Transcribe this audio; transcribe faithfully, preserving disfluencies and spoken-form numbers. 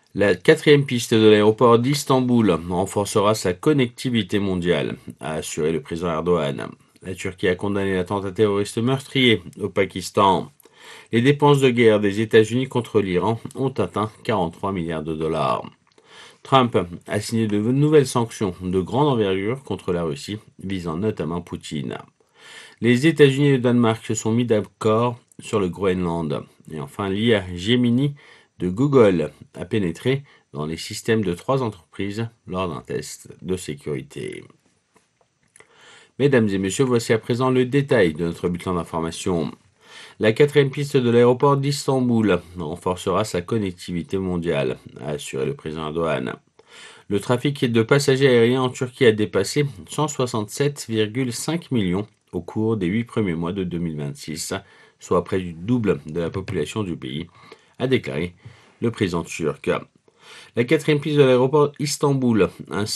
La quatrième piste de l'aéroport d'Istanbul renforcera sa connectivité mondiale, a assuré le président Erdogan. La Turquie a condamné l'attentat terroriste meurtrier au Pakistan. Les dépenses de guerre des États-Unis contre l'Iran ont atteint quarante-trois milliards de dollars. Trump a signé de nouvelles sanctions de grande envergure contre la Russie, visant notamment Poutine. Les États-Unis et le Danemark se sont mis d'accord sur le Groenland. Et enfin, l'I A Gemini de Google a pénétré dans les systèmes de trois entreprises lors d'un test de sécurité. Mesdames et messieurs, voici à présent le détail de notre bulletin d'information. La quatrième piste de l'aéroport d'Istanbul renforcera sa connectivité mondiale, a assuré le président Erdogan. Le trafic de passagers aériens en Turquie a dépassé cent soixante-sept virgule cinq millions au cours des huit premiers mois de deux mille vingt-six, soit près du double de la population du pays, a déclaré le président turc. La quatrième piste de l'aéroport Istanbul ainsi